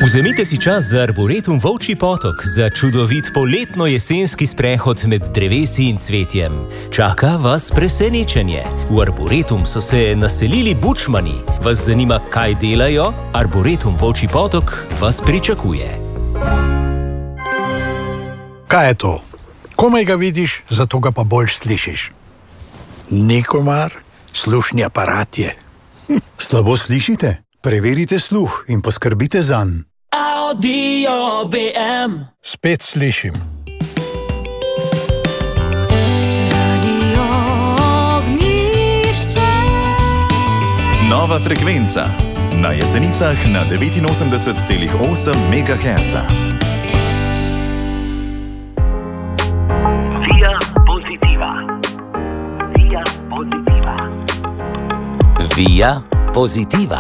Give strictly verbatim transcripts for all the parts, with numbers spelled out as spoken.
Vzemite si čas za Arboretum Volčji Potok, za čudovit poletno-jesenski sprehod med drevesi in cvetjem. Čaka vas presenečenje. V Arboretum so se naselili bučmani. Vas zanima, kaj delajo? Arboretum Volčji Potok vas pričakuje. Kaj je to? Komaj ga vidiš, zato ga pa bolj slišiš. Ni komar, slušni aparat je. Slabo slišite? Preverite sluh in poskrbite zanj. Audio B M. Spet slišim. Radio Ognjišče. Nova frekvenca. Na Jesenicah na devetinosemdeset celih osem megaherca. Via Positiva. Via Positiva. Via Positiva.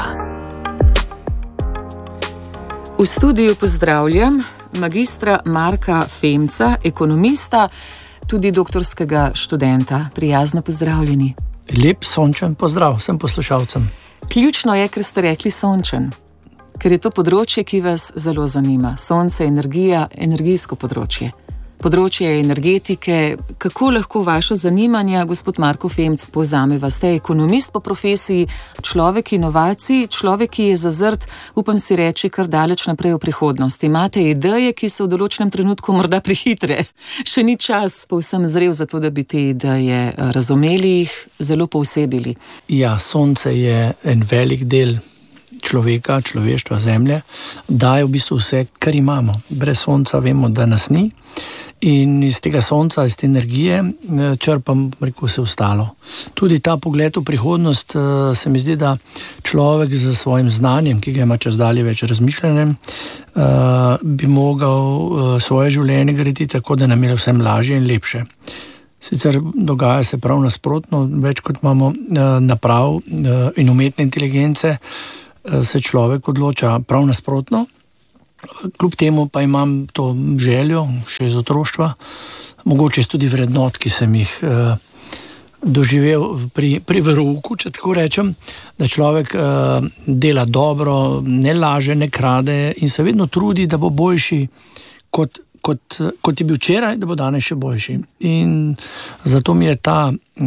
V studiu pozdravljam magistra Marka Femca, ekonomista, tudi doktorskega študenta. Prijazno pozdravljeni. Lep sončen pozdrav vsem poslušalcem. Ključno je, ker ste rekli sončen, ker je to področje, ki vas zelo zanima. Sonce, energija, energijsko področje. Področje energetike. Kako lahko vaša zanimanja, gospod Marko Femc, povzameva? Ste ekonomist po profesiji, človek inovacij, človek, ki je zazrt, upam si reči, kar daleč naprej v prihodnost. Imate ideje, ki so v določenem trenutku morda prehitre. Še ni čas povsem zrel za to, da bi te ideje razumeli, jih zelo povsebili. Ja, sonce je en velik del človeka, človeštva, zemlje. Daje v bistvu vse, kar imamo. Brez sonca vemo, da nas ni. In iz tega sonca, iz te energije črpam, rekel, vse ostalo. Tudi ta pogled v prihodnost, se mi zdi, da človek z svojim znanjem, ki ga ima čez dalje več razmišljanjem, bi mogel svoje življenje graditi tako, da nam je vsem lažje in lepše. Sicer dogaja se prav nasprotno, več kot imamo naprav in umetne inteligence, se človek odloča prav nasprotno. Kljub temu pa imam to željo, še iz otroštva, mogoče tudi vrednot, ki sem jih eh, doživel pri, pri verouku, če tako rečem, da človek eh, dela dobro, ne laže, ne krade in se vedno trudi, da bo boljši kot, kot, kot je bil včeraj, da bo danes še boljši. In zato mi je ta,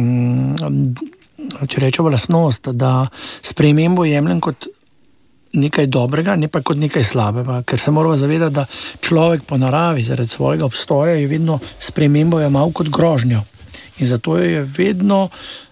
mm, če rečemo, lastnost, da spremembo jemljem kot nekaj dobrega, ne pa kot nekaj slabega, ker se moramo zavedati, da človek po naravi zaradi svojega obstoja je vedno spremembo jemal kot grožnjo in zato je vedno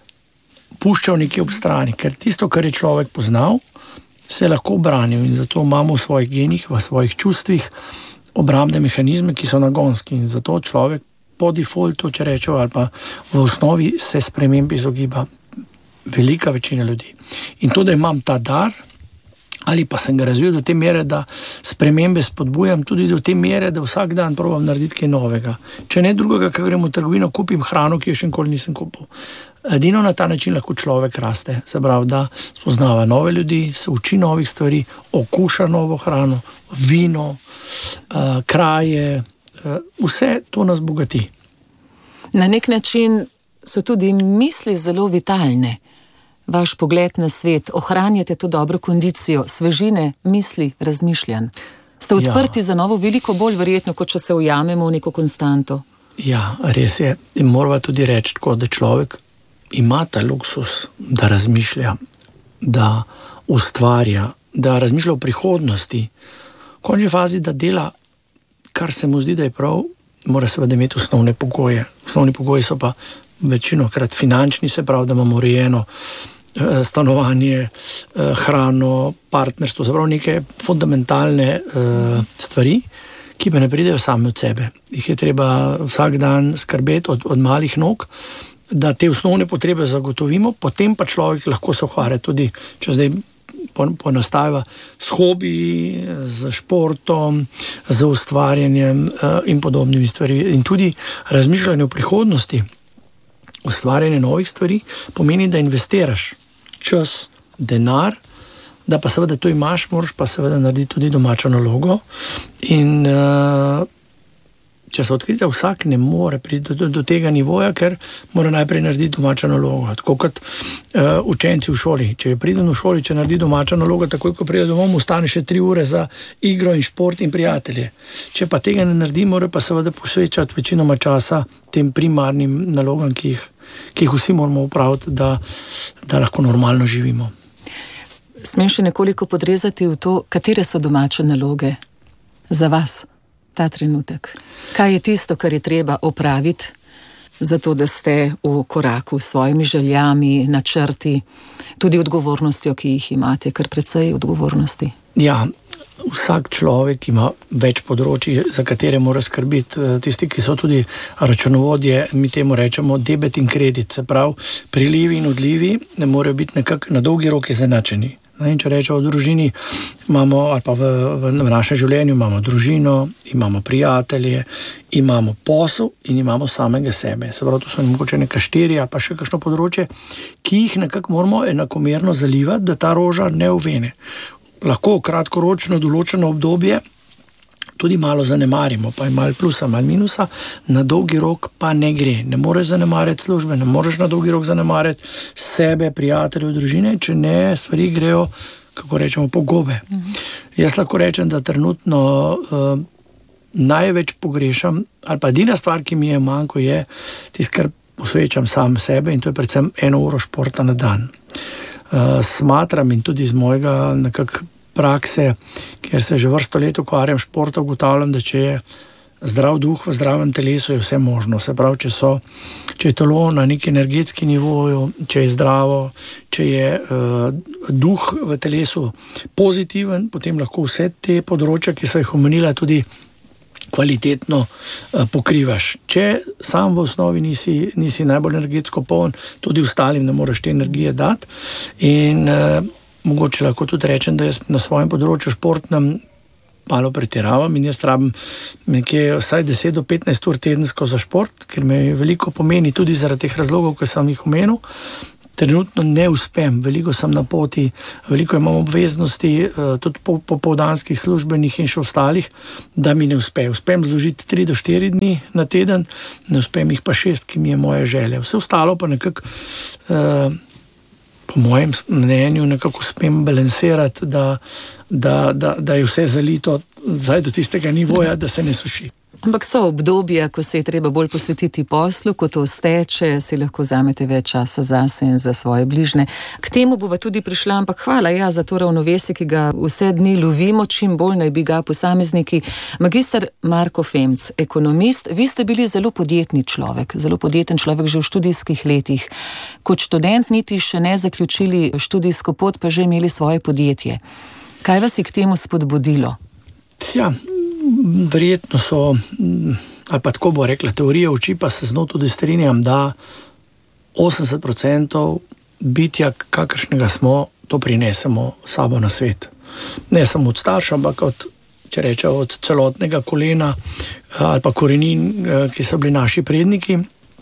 puščal nekje ob strani, ker tisto, kar je človek poznal, se je lahko obranil in zato imamo v svojih genih, v svojih čustvih obrambne mehanizme, ki so nagonski in zato človek po defaultu, če rečemo, ali pa v osnovi se sprememb izogiba velika večina ljudi. In to, da imam ta dar, ali pa sem ga razvil do te mere, da spremembe spodbujam tudi do te mere, da vsak dan probam narediti kaj novega. Če ne drugega, ko grem v trgovino, kupim hrano, ki jo še nikoli nisem kupil. Edino na ta način lahko človek raste. Se pravi, da spoznava nove ljudi, se uči novih stvari, okuša novo hrano, vino, uh, kraje, uh, vse to nas bogati. Na nek način so tudi misli zelo vitalne. Vaš pogled na svet, ohranjate to dobro kondicijo, svežine, misli, razmišljanj. Ste odprti ja. za novo veliko bolj verjetno, kot če se ujamemo v neko konstanto. Ja, res je. In moramo tudi reči tako, da človek ima ta luksus, da razmišlja, da ustvarja, da razmišlja o prihodnosti. V končni fazi, da dela, kar se mu zdi, da je prav, mora seveda imeti osnovne pogoje. Osnovni pogoji so pa večinokrat finančni, se pravi, da imamo urejeno stanovanje, hrano, partnerstvo, se pravi neke fundamentalne stvari, ki pa ne pridejo same od sebe. Jih je treba vsak dan skrbeti od, od malih nog, da te osnovne potrebe zagotovimo, potem pa človek lahko se ukvarja tudi, če zdaj poenostavlja, s hobiji, z športom, z ustvarjanjem in podobnimi stvari. In tudi razmišljanje o prihodnosti, ustvarjanje novih stvari, pomeni, da investiraš čas, denar, da pa seveda to imaš, moraš pa seveda narediti tudi domačo nalogo in uh, če so odkrite, vsak ne more priti do, do tega nivoja, ker mora najprej narediti domačo nalogo. Tako kot uh, učenci v šoli. Če je priden v šoli, če naredi domačo nalogo, takoj, ko pride domov, mu stane še tri ure za igro in šport in prijatelje. Če pa tega ne naredi, mora pa seveda posvečati večinoma časa tem primarnim nalogam, ki jih, ki jih vsi moramo upraviti, da, da lahko normalno živimo. Smem še nekoliko podrezati v to, katere so domače naloge za vas ta trenutek. Kaj je tisto, kar je treba opraviti, zato da ste v koraku s svojimi željami, načrti, tudi odgovornostjo, ki jih imate, kar precej odgovornosti? Ja, vsak človek ima več področij, za katere mora skrbiti. Tisti, ki so tudi računovodje, mi temu rečemo debet in kredit, se pravi, prilivi in odlivi ne morejo biti nekako na dolgi rok izenačeni. In če rečemo v družini, imamo, ali pa v, v, v našem življenju imamo družino, imamo prijatelje, imamo posel in imamo samega sebe. Se pravi, to so mogoče neka štiri ali pa še kakšno področje, ki jih nekako moramo enakomerno zalivati, da ta roža ne uvene. Lahko kratkoročno določeno obdobje tudi malo zanemarimo, pa je malo plusa, malo minusa, na dolgi rok pa ne gre. Ne moreš zanemariti službe, ne moreš na dolgi rok zanemariti sebe, prijateljev, družine, če ne stvari grejo, kako rečemo, po gobe. Mhm. Jaz lahko rečem, da trenutno uh, največ pogrešam, ali pa edina stvar, ki mi je manjko, je tisto, kar posvečam sam sebe, in to je predvsem eno uro športa na dan. Uh, smatram in tudi iz mojega nekako prakse, ker se že vrsto let ukvarjam športa, ugotavljam, da če je zdrav duh v zdravem telesu, je vse možno. Se pravi, če, so, če je telo na neki energetski nivoju, če je zdravo, če je uh, duh v telesu pozitiven, potem lahko vse te področja, ki so jih omenila, tudi kvalitetno uh, pokrivaš. Če sam v osnovi nisi, nisi najbolj energetsko poln, tudi ostalim ne moreš te energije dati. In uh, mogoče lahko tudi rečem, da jaz na svojem področju športnem malo pretiravam in jaz rabim nekje vsaj deset do petnajst ur tedensko za šport, ker me veliko pomeni tudi zaradi teh razlogov, ki sem jih omenil. Trenutno ne uspem, veliko sem na poti, veliko imam obveznosti, tudi po popoldanskih službenih in še ostalih, da mi ne uspe. Uspem zložiti tri do štiri dni na teden, ne uspem jih pa šest, ki mi je moja želja. Vse ostalo pa nekako uh, po mojem mnenju nekako uspem balansirati, da, da, da, da je vse zalito zdaj do tistega nivoja, da se ne suši. Ampak so obdobja, ko se je treba bolj posvetiti poslu, ko to steče, si lahko vzamete več časa zase in za svoje bližne. K temu bova tudi prišla, ampak hvala ja, za to ravnovesje, ki ga vse dni lovimo, čim bolj naj bi ga posamezniki. Magister Marko Femc, ekonomist, vi ste bili zelo podjetni človek, zelo podjeten človek že v študijskih letih. Kot študent niti še ne zaključili študijsko pot, pa že imeli svoje podjetje. Kaj vas je k temu spodbudilo? Ja, verjetno so, ali pa tako bo rekla, teorija uči, pa se z njo tudi strinjam, da osemdeset procentov bitja, kakršnega smo, to prinesemo sabo na svet. Ne samo od starša, ampak od, če reče, od celotnega kolena ali pa korenin, ki so bili naši predniki,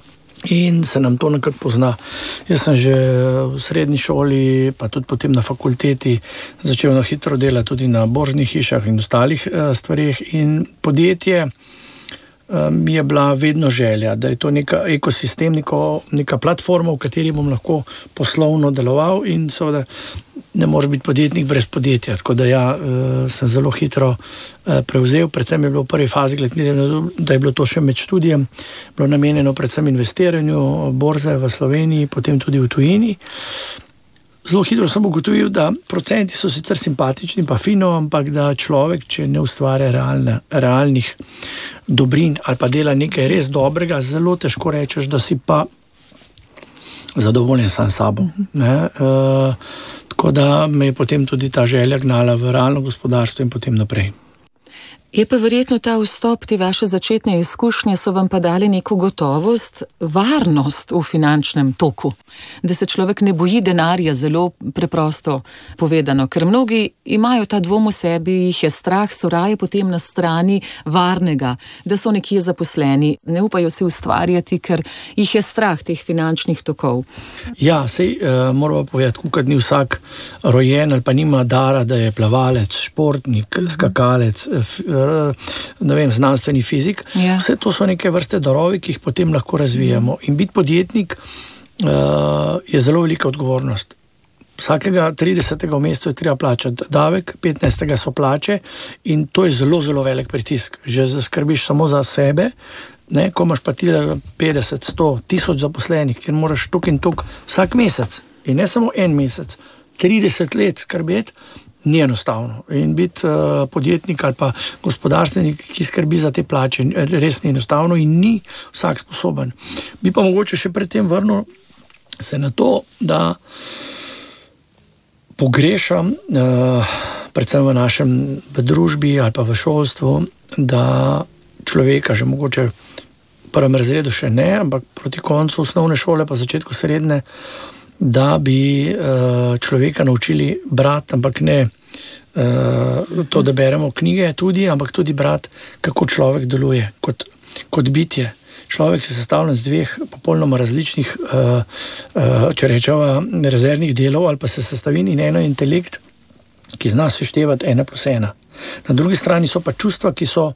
in se nam to nekako pozna. Jaz sem že v srednji šoli, pa tudi potem na fakulteti začel na hitro delati tudi na borznih hišah in ostalih stvarih, in podjetje mi je bila vedno želja, da je to neka ekosistem, neko, neka platforma, v kateri bom lahko poslovno deloval, in seveda ne moreš biti podjetnik brez podjetja. Tako da ja, sem zelo hitro prevzel, predvsem je bilo v prvi fazi, da je bilo to še med študijem, bilo namenjeno predvsem investiranju borze v Sloveniji, potem tudi v tujini. Zelo hitro sem ugotovil, da procenti so sicer simpatični pa fino, ampak da človek, če ne ustvarja realne, realnih dobrin ali pa dela nekaj res dobrega, zelo težko rečeš, da si pa zadovoljen sam sabo. Ne? E, tako da me je potem tudi ta želja gnala v realno gospodarstvo in potem naprej. Je pa verjetno ta vstop, te vaše začetne izkušnje so vam pa dali neko gotovost, varnost v finančnem toku, da se človek ne boji denarja, zelo preprosto povedano, ker mnogi imajo ta dvom v sebi, jih je strah, so raje potem na strani varnega, da so nekje zaposleni, ne upajo se ustvarjati, ker jih je strah teh finančnih tokov. Ja, sej uh, moramo povedati, kukaj ni vsak rojen ali pa nima dara, da je plavalec, športnik, uh-huh. skakalec, f, ne vem, znanstveni fizik. Ja. Vse to so neke vrste darovi, ki jih potem lahko razvijamo. In biti podjetnik uh, je zelo velika odgovornost. Vsakega tridesetega v mesecu je treba plačati davek, petnajstega so plače in to je zelo, zelo velik pritisk. Že skrbiš samo za sebe, ne, ko imaš pa ti petdeset, sto, tisoč zaposlenih, ker moraš tuk in tuk vsak mesec in ne samo en mesec, trideset let skrbeti, ni enostavno. In biti uh, podjetnik ali pa gospodarstvenik, ki skrbi za te plače, res ni enostavno in ni vsak sposoben. Bi pa mogoče še predtem vrnil se na to, da pogrešam, uh, predvsem v našem v družbi ali pa v šolstvu, da človeka že mogoče v prvem razredu še ne, ampak proti koncu osnovne šole pa začetku srednje, da bi uh, človeka naučili brati, ampak ne uh, to, da beremo knjige tudi, ampak tudi brati, kako človek deluje kot, kot bitje. Človek se sestavlja z dveh popolnoma različnih, uh, uh, če rečeva, rezervnih delov ali pa se sestavin in eno je intelekt, ki zna seštevati ena plus ena. Na drugi strani so pa čustva, ki so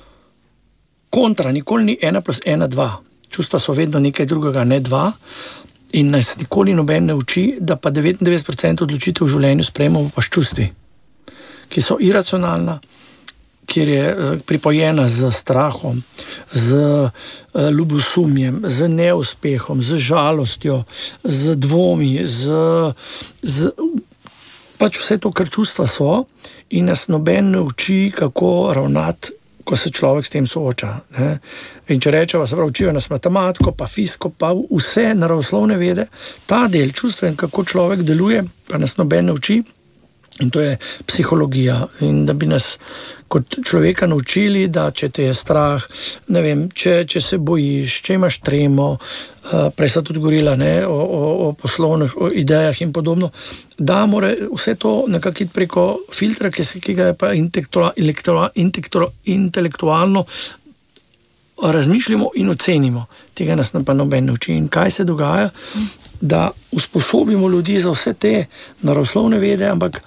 kontra, nikoli ni ena plus ena, dva. Čustva so vedno nekaj drugega, ne dva. In nas nikoli noben ne uči, da pa devetindevetdeset procentov odločitev v življenju sprejemamo pa s čustvi, ki so iracionalna, kjer je pripojena z strahom, z ljubosumjem, z neuspehom, z žalostjo, z dvomi, z, z pač vse to, kar čustva so, in nas noben ne uči, kako ravnati, ko se človek s tem sooča. Ne? In če rečeva, se pravi, učijo nas matematiko, pa fiziko, pa vse naravoslovne vede, ta del čustven, kako človek deluje, pa nas noben ne uči, in to je psihologija. In da bi nas kot človeka naučili, da če te je strah, ne vem, če, če se bojiš, če imaš tremo, uh, prej sta tudi govorila, ne, o, o, o poslovnih o idejah in podobno, da mora vse to nekako iti preko filtra, ki, se, ki ga je pa intelektualno, intelektualno razmišljamo in ocenimo. Tega nas pa noben ne uči. In kaj se dogaja? Da usposobimo ljudi za vse te naravoslovne vede, ampak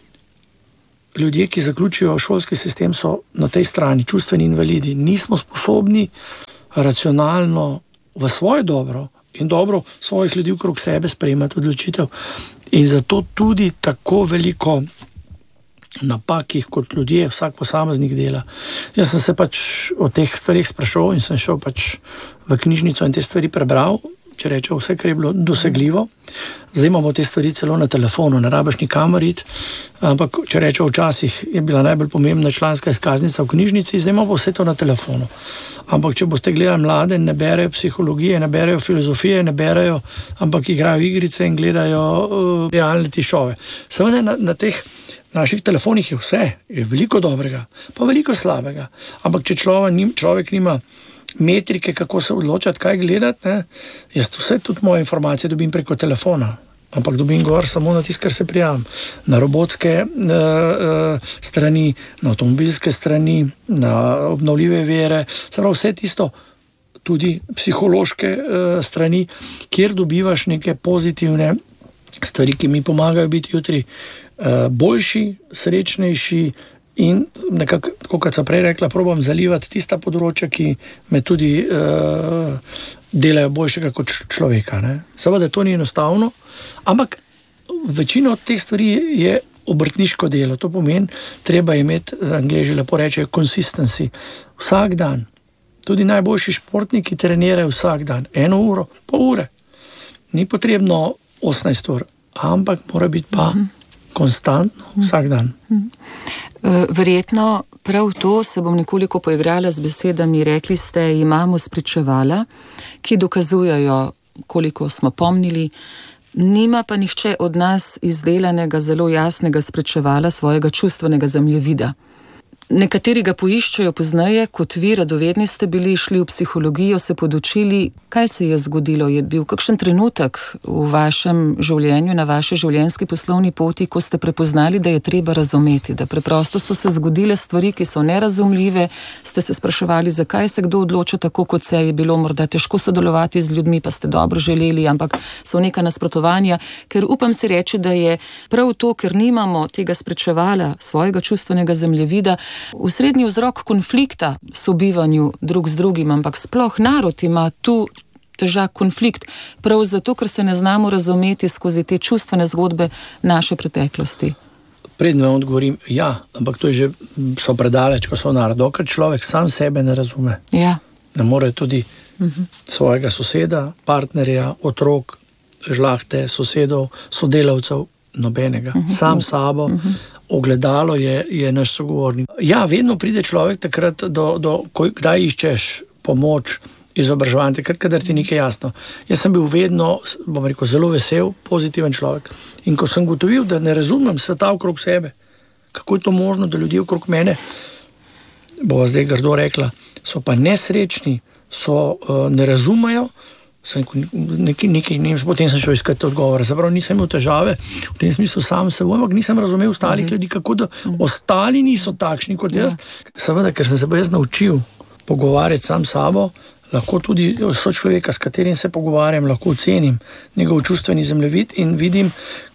ljudje, ki zaključijo šolski sistem, so na tej strani čustveni invalidi. Nismo sposobni racionalno v svoje dobro in dobro svojih ljudi okrog sebe sprejemati odločitev. In zato tudi tako veliko napak, ki jih kot ljudje, vsak posameznik dela. Jaz sem se pač o teh stvarih sprašal in sem šel pač v knjižnico in te stvari prebral, če rečejo vse, kar je bilo dosegljivo. Zdaj imamo te stvari celo na telefonu, ne rabiš nikamor iti, ampak če rečejo včasih je bila najbolj pomembna članska izkaznica v knjižnici, zdaj imamo vse to na telefonu. Ampak če boste gledali mlade, ne berejo psihologije, ne berejo filozofije, ne berejo, ampak igrajo igrice in gledajo uh, reality šove. Seveda na, na teh naših telefonih je vse, je veliko dobrega, pa veliko slabega. Ampak če človek, človek nima metrike, kako se odločati, kaj gledati, ne? Jaz vse tudi moje informacije dobim preko telefona, ampak dobim gor samo na tist, kar se prijavim. Na robotske uh, uh, strani, na avtomobilske strani, na obnovljive vire, se pravi vse tisto, tudi psihološke uh, strani, kjer dobivaš neke pozitivne stvari, ki mi pomagajo biti jutri uh, boljši, srečnejši, in nekako, kot sem prej rekla, probam zalivati tista področja, ki me tudi uh, delajo boljšega kot človeka. Ne? Seveda to ni enostavno, ampak večina od teh stvari je obrtniško delo. To pomeni, treba imeti, Angleži lepo rečejo, consistency. Vsak dan. Tudi najboljši športniki trenirajo vsak dan. Eno uro, pol ure. Ni potrebno osemnajst ur, ampak mora biti pa konstantno vsak dan. Verjetno prav to se bom nekoliko poigrala z besedami. Rekli ste, imamo spričevala, ki dokazujejo, koliko smo pomnili. Nima pa nihče od nas izdelanega zelo jasnega spričevala svojega čustvenega zemljevida. Nekateri ga poiščejo poznaje, kot vi, radovedni ste bili, šli v psihologijo, se podučili. Kaj se je zgodilo? Je bil kakšen trenutek v vašem življenju, na vaši življenjski poslovni poti, ko ste prepoznali, da je treba razumeti, da preprosto so se zgodile stvari, ki so nerazumljive, ste se spraševali, zakaj se kdo odloča tako, kot se je bilo morda težko sodelovati z ljudmi, pa ste dobro želeli, ampak so neka nasprotovanja, ker upam si reči, da je prav to, ker nimamo tega spričevala svojega čustvenega zemljevida, Osrednji vzrok konflikta v sobivanju drug z drugim, ampak sploh narod ima tu težak konflikt, prav zato, ker se ne znamo razumeti skozi te čustvene zgodbe naše preteklosti. Predno vam odgovorim, ja, ampak to je že so predaleč, ko so narod, dokler človek sam sebe ne razume. Ja. Ne more tudi uh-huh. svojega soseda, partnerja, otrok, žlahte, sosedov, sodelavcev, nobenega. Uh-huh. Sam sabo, uh-huh. ogledalo je, je naš sogovornik. Ja, vedno pride človek takrat, do, do, ko, kdaj iščeš pomoč, izobraževanje, takrat, kadar ti nekaj jasno. Jaz sem bil vedno, bom rekel, zelo vesel, pozitiven človek. In ko sem gotovil, da ne razumem sveta okrog sebe, kako je to možno, da ljudje okrog mene, bova zdaj grdo rekla, so pa nesrečni, so, uh, ne razumejo, sem nekaj, nekaj, nekaj, potem sem šel iskati odgovore. Zapravo nisem imel težave, v tem smislu sam seboj, ampak nisem razumel ostalih ljudi, kako da ostali niso takšni kot jaz. Seveda, ker sem se pa jaz naučil pogovarjati sam sabo, lahko tudi sočloveka, s katerim se pogovarjam, lahko ocenim njegov čustveni zemljevid in vidim,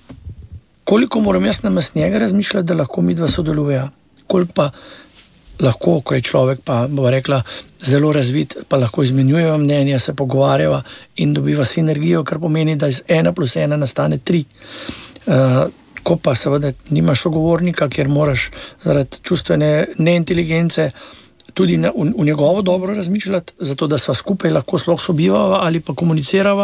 koliko moram jaz namesto njega razmišljati, da lahko midva sodelujejo. Koliko pa lahko, ko je človek pa, bova rekla, zelo razvit, pa lahko izmenjujeva mnenja, se pogovarjava in dobiva sinergijo, kar pomeni, da iz ena plus ena nastane tri. Uh, ko pa seveda nimaš sogovornika, kjer moraš zaradi čustvene neinteligence tudi na, v, v njegovo dobro razmišljati, zato da sva skupaj lahko sploh sobivava ali pa komunicirava.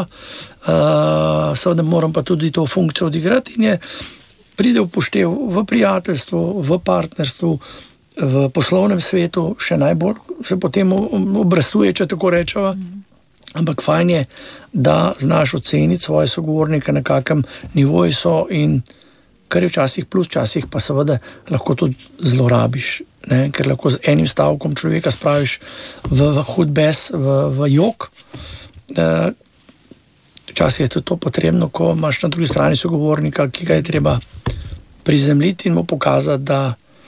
Uh, seveda moram pa tudi to funkcijo odigrati in je pride v poštev v prijateljstvu, v partnerstvu, v poslovnem svetu, še najbolj se potem obrestuje, če tako rečeva. Ampak fajn je, da znaš oceniti svoje sogovornike, na kakem nivoju so in kar je včasih plus, včasih pa seveda lahko tudi zlorabiš, ne? Ker lahko z enim stavkom človeka spraviš v, v hud bes, v, v jok. Včasih je tudi to potrebno, ko imaš na drugi strani sogovornika, ki ga je treba prizemljiti in mu pokazati, da,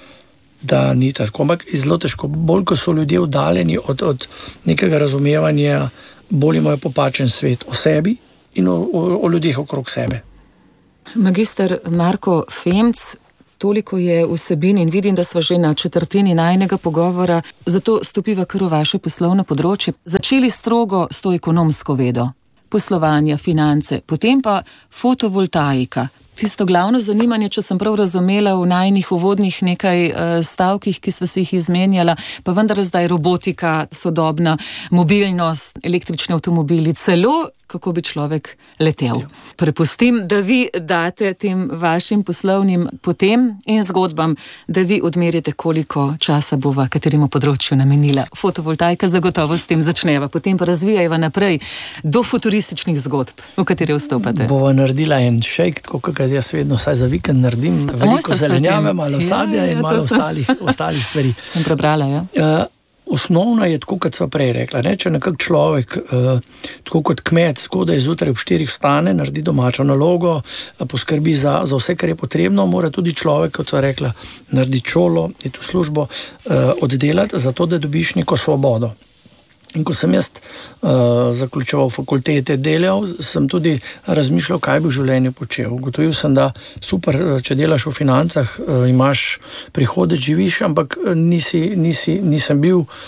da ni tako. Ampak je zelo težko, bolj ko so ljudje oddaljeni od, od nekega razumevanja, bolj imajo popačen svet o sebi in o, o, o ljudeh okrog sebe. Magister Marko Femc, toliko je vsebin in vidim, da sva že na četrtini najnega pogovora, zato stopiva kar v vaše poslovno področje. Začeli strogo s to ekonomsko vedo, poslovanja, finance, potem pa fotovoltaika. Tisto glavno zanimanje, če sem prav razumela v najnih uvodnih nekaj stavkih, ki sva se jih izmenjala, pa vendar zdaj robotika, sodobna mobilnost, električni avtomobili, celo kako bi človek letel. Prepustim, da vi date tem vašim poslovnim potem in zgodbam, da vi odmerite, koliko časa bova kateremu področju namenila. Fotovoltaika zagotovo s tem začneva, potem pa razvijajva naprej do futurističnih zgodb, v katere vstopate. Bova naredila en šejk, tako kakor jaz vedno vsaj za vikend naredim, veliko zelenjave, malo sadja ja, ja, in malo ostalih, ostalih stvari. Sem prebrala, ja. Uh, Osnovna je tako, kot sva prej rekla, ne? Če nekak človek, eh, tako kot kmet, skodaj zjutraj ob štirih vstane, naredi domačo nalogo, poskrbi za, za vse, kar je potrebno, mora tudi človek, kot sva rekla, naredi šolo, je tu službo eh, oddelati, zato da dobiš neko svobodo. In ko sem jaz uh, zaključeval fakultete, delal, sem tudi razmišljal, kaj bi v življenju počel. Ugotovil sem, da super, če delaš v financah, uh, imaš prihodek, živiš, ampak nisi, nisi, nisem bil uh,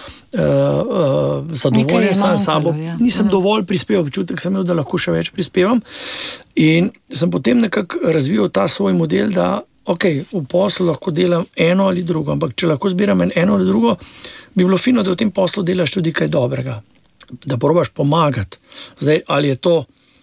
uh, zadovoljen sam s sabo. Ja. Nisem mm. dovolj prispeval, občutek sem imel, da lahko še več prispevam. In sem potem nekako razvil ta svoj model, da ok, v poslu lahko delam eno ali drugo, ampak če lahko zbiram eno ali drugo, bi bilo fino, da v tem poslu delaš tudi kaj dobrega, da probaš pomagati. Zdaj, ali je to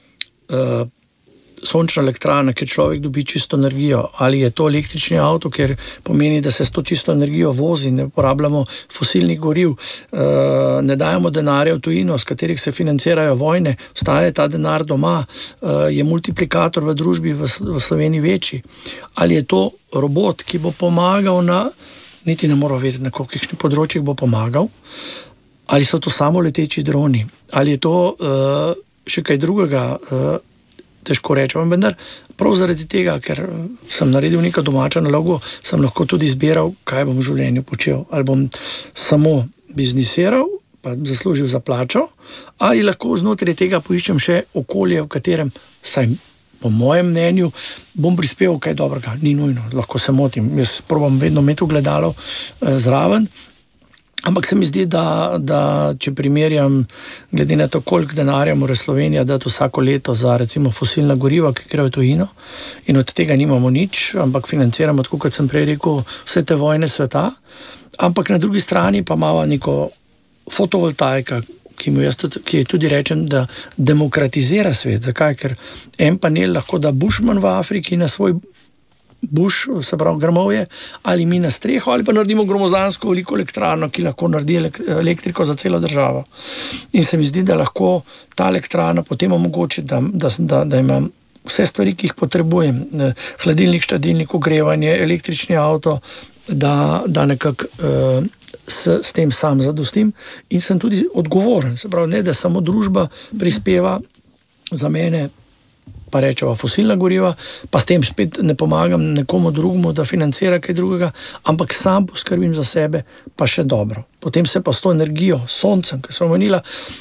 uh, sončna elektrarna, kjer človek dobi čisto energijo, ali je to električni avto, kjer pomeni, da se s to čisto energijo vozi, ne uporabljamo fosilnih goriv, uh, ne dajemo denarja v tujino, s katerih se financirajo vojne, ostaje ta denar doma, uh, je multiplikator v družbi v, v Sloveniji večji. Ali je to robot, ki bo pomagal na niti ne moramo vedeti, na kakšnih področjih bo pomagal, ali so to samo leteči droni, ali je to uh, še kaj drugega, uh, težko rečem, vendar prav zaradi tega, ker sem naredil neko domačo nalogo, sem lahko tudi izbiral, kaj bom v življenju počel, ali bom samo biznisiral, pa zaslužil za plačo, ali lahko znotraj tega poiščem še okolje, v katerem saj po mojem mnenju, bom prispeval kaj dobrega, ni nujno, lahko se motim. Jaz probam vedno imeti ogledalo eh, zraven, ampak se mi zdi, da, da če primerjam, glede na to, koliko denarja mora Slovenija dati vsako leto za recimo fosilna goriva, ki grejo v tujino, in od tega nimamo nič, ampak financiramo, tako kot sem prej rekel, vse te vojne sveta, ampak na drugi strani pa imamo neko fotovoltaika, ki mu jaz tudi, ki tudi rečem, da demokratizira svet. Zakaj? Ker en panel lahko da bušman v Afriki na svoj buš, se pravi grmovje, ali mi na streho, ali pa naredimo gromozansko veliko elektrarno, ki lahko naredi elektriko za celo državo. In se mi zdi, da lahko ta elektrarna potem omogoči, da, da, da, da imam vse stvari, ki jih potrebujem, hladilnik, štadilnik, ogrevanje, električni avto, da, da nekako uh, S, s tem sam zadostim in sem tudi odgovoren. Se pravi, ne, da samo družba prispeva za mene, pa rečeva fosilna goriva, pa s tem spet ne pomagam nekomu drugemu, da financira kaj drugega, ampak sam poskrbim za sebe, pa še dobro. Potem se pa s to energijo, soncem, ki sem omenila,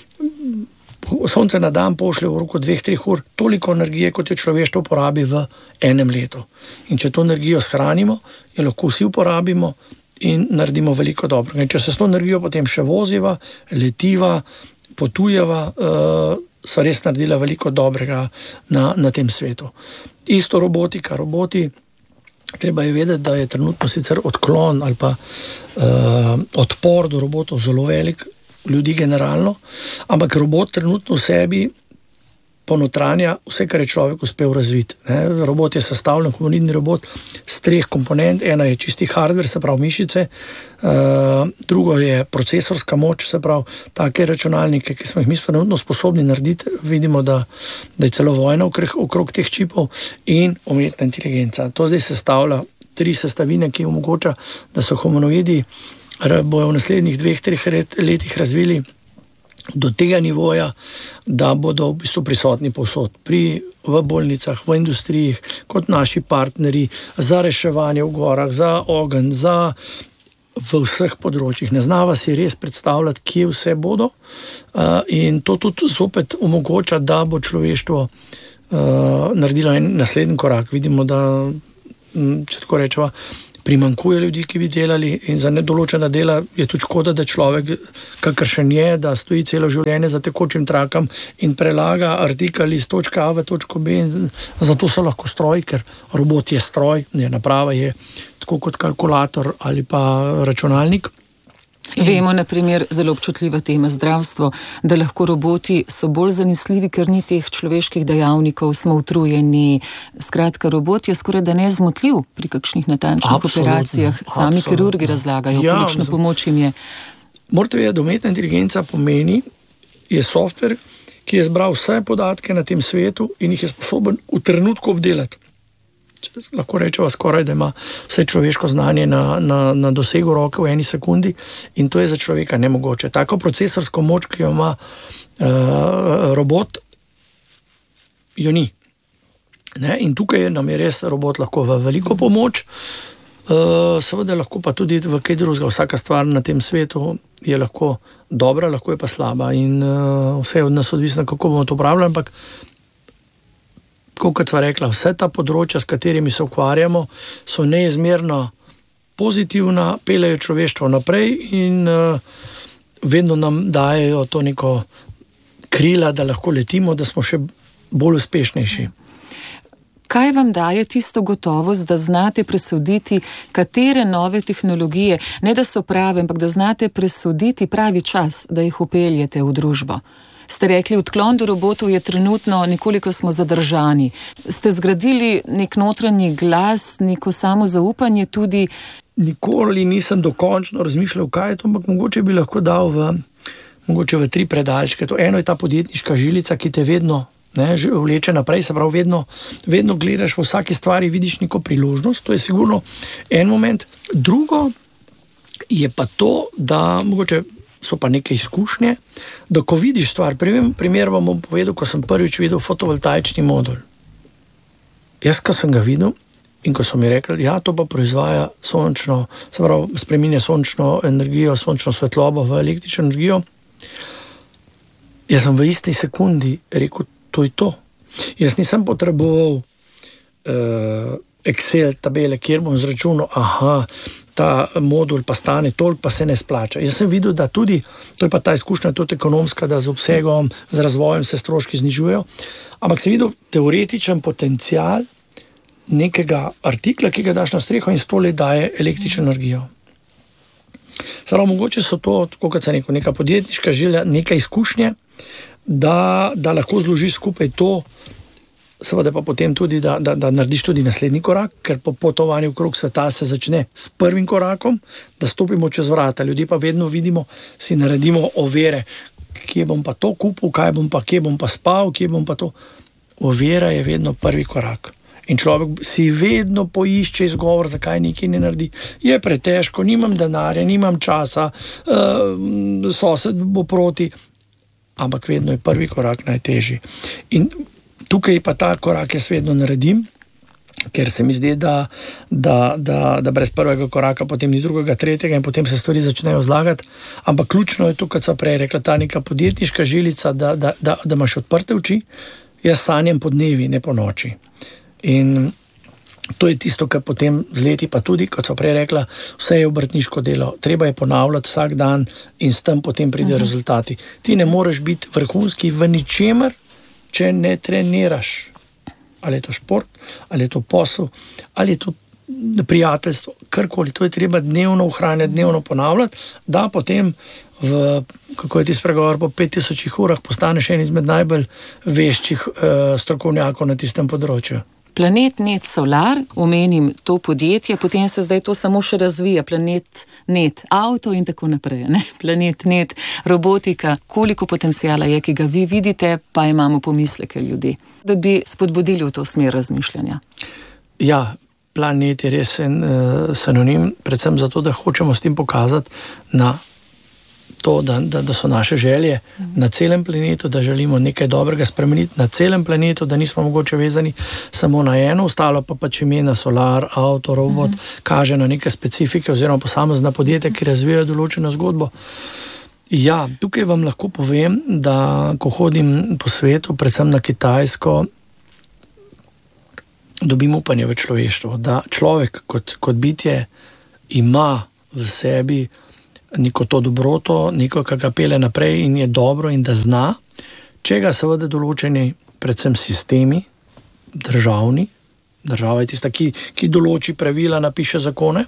sonce na dan pošlje v roku dveh, treh ur toliko energije, kot jo človeštvo porabi v enem letu. In če to energijo shranimo, jo lahko vsi uporabimo in naredimo veliko dobrega. In če se s to energijo potem še voziva, letiva, potujeva, uh, sva res naredila veliko dobrega na, na tem svetu. Isto robotika. Roboti, treba je vedeti, da je trenutno sicer odklon ali pa uh, odpor do robotov zelo velik, ljudi generalno, ampak robot trenutno v sebi ponotranja vse, kar je človek uspel razviti. Ne? Robot je sestavljen, humanoidni robot, z treh komponent. Ena je čisti hardware, se pravi mišice, uh, drugo je procesorska moč, se pravi take računalnike, ki smo jih mi trenutno sposobni narediti. Vidimo, da, da je celo vojna okrog, okrog teh čipov, in umetna inteligenca. To zdaj sestavlja tri sestavine, ki omogoča, da so humanoidi bojo v naslednjih dveh, treh letih razvili do tega nivoja, da bodo v bistvu prisotni povsod, pri, v bolnicah, v industrijih, kot naši partneri, za reševanje v gorah, za ogenj, za v vseh področjih. Ne znava si res predstavljati, kje vse bodo, uh, in to tudi zopet omogoča, da bo človeštvo uh, naredilo en naslednji korak. Vidimo, da, če tako rečeva, primankuje ljudi, ki bi delali, in za nedoločena dela je tudi škoda, da človek, kakršen je, da stoji celo življenje za tekočim trakom in prelaga artikel iz točke A v točko B, in zato so lahko stroji, ker robot je stroj, ne, naprava je tako kot kalkulator ali pa računalnik. Vemo, na primer, zelo občutljiva tema zdravstvo, da lahko roboti so bolj zanesljivi, ker ni teh človeških dejavnikov, smo utrujeni. Skratka, robot je skoraj da nezmotljiv pri kakšnih natančnih absolutno, operacijah. Sami absolutno. Kirurgi razlagajo, ja, kolikšna pomoč jim je. Morate vedeti, da umetna inteligenca pomeni, je softver, ki je zbral vse podatke na tem svetu in jih je sposoben v trenutku obdelati. Lahko rečeva skoraj, da ima vse človeško znanje na, na, na dosegu roke v eni sekundi, in to je za človeka nemogoče. Tako procesorsko moč, ki jo ima uh, robot, jo ni. Ne? In tukaj nam je res robot lahko v veliko pomoč, uh, seveda lahko pa tudi v kaj drugega. Vsaka stvar na tem svetu je lahko dobra, lahko je pa slaba, in uh, vse je od nas odvisno, kako bomo to upravljali, ampak kot sva rekla, vse ta področja, s katerimi se ukvarjamo, so neizmerno pozitivna, peljejo človeštvo naprej in uh, vedno nam dajejo to neko krila, da lahko letimo, da smo še bolj uspešnejši. Kaj vam daje tisto gotovost, da znate presoditi, katere nove tehnologije, ne da so prave, ampak da znate presoditi pravi čas, da jih upeljete v družbo? Ste rekli, odklon do robotov je trenutno, nekoliko smo zadržani. Ste zgradili nek notranji glas, neko samozaupanje tudi? Nikoli nisem dokončno razmišljal, kaj je to, ampak mogoče bi lahko dal v, mogoče v tri predalčke. To eno je ta podjetniška žilica, ki te vedno ne, vleče naprej, se pravi, vedno, vedno gledaš v vsaki stvari, vidiš neko priložnost, to je sigurno en moment. Drugo je pa to, da mogoče so pa neke izkušnje, da ko vidiš stvar, primer, primer vam bom povedal, ko sem prvič videl fotovoltaični modul. Jaz, ko sem ga videl in ko so mi rekli, ja, to pa proizvaja sončno, se pravi, spreminja sončno energijo, sončno svetlobo v električno energijo, jaz sem v isti sekundi rekel, to je to. Jaz nisem potreboval uh, Excel tabele, kjer bom zračunal, aha, ta modul pa stane toliko, pa se ne splača. Jaz sem videl, da tudi, to je pa ta izkušnja tudi ekonomska, da z obsegom, z razvojem se stroški znižujejo, ampak sem videl teoretičen potencial nekega artikla, ki ga daš na streho in sto let daje električno energijo. Samo mogoče so to, tako kot sem rekel, neka podjetniška želja, neka izkušnje, da, da lahko zložiš skupaj to, seveda pa potem tudi, da, da, da narediš tudi naslednji korak, ker po potovanju okrog sveta se začne s prvim korakom, da stopimo čez vrata. Ljudje pa vedno vidimo, si naredimo ovire, kje bom pa to kupil, kaj bom pa, kje bom pa spal, kje bom pa to. Ovira je vedno prvi korak. In človek si vedno poišče izgovor, zakaj nekaj ne naredi. Je pretežko, nimam denarja, nimam časa, uh, sosed bo proti, ampak vedno je prvi korak najtežji. In tukaj pa ta korak jaz vedno naredim, ker se mi zdi, da, da, da, da brez prvega koraka potem ni drugega, tretjega in potem se stvari začnejo zlagati. Ampak ključno je to, kot sva prej rekla, ta neka podjetniška žilica, da, da, da, da imaš odprte oči. Jaz sanjam po dnevi, ne po noči. In to je tisto, kar potem z leti pa tudi, kot sva prej rekla, vse je obrtniško delo. Treba je ponavljati vsak dan in s tem potem pride uh-huh. rezultati. Ti ne moreš biti vrhunski v ničemer, če ne treniraš. Ali je to šport, ali je to posel, ali je to prijateljstvo, karkoli. To je treba dnevno ohranjati, dnevno ponavljati, da potem v, kako je ti spregovor, po pet tisočih urah postaneš en izmed najbolj veščih uh, strokovnjakov na tistem področju. Planet Net Solar, omenim to podjetje, potem se zdaj to samo še razvija, Planet Net Auto in tako naprej, ne? Planet Net robotika, koliko potencijala je, ki ga vi vidite, pa imamo pomisleke ljudi, da bi spodbudili v to smer razmišljanja. Ja, Planet je res en uh, sinonim, predvsem zato, da hočemo s tem pokazati na to, da, da, da so naše želje mm. na celem planetu, da želimo nekaj dobrega spremeniti na celem planetu, da nismo mogoče vezani samo na eno, ostalo pa pač imena Solar, Auto, Robot, mm. kaže na neke specifike oziroma posamezna podjetja, ki razvijajo določeno zgodbo. Ja, tukaj vam lahko povem, da ko hodim po svetu, predvsem na Kitajsko, dobim upanje v človeštvo, da človek kot, kot bitje ima v sebi neko to dobroto, neko, kar ga pele naprej in je dobro in da zna, če ga seveda določeni, predvsem sistemi, državni, država je tista, ki, ki določi pravila, napiše zakone,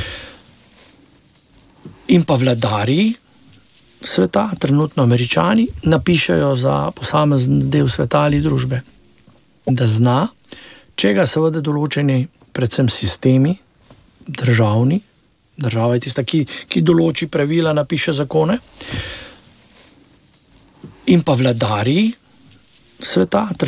in pa vladarji sveta, trenutno Američani, napišejo za posamezen del sveta ali družbe. Da zna, če ga seveda določeni, predvsem sistemi, državni, država je tista, ki, ki določi pravila, napiše zakone, in pa vladarji sveta,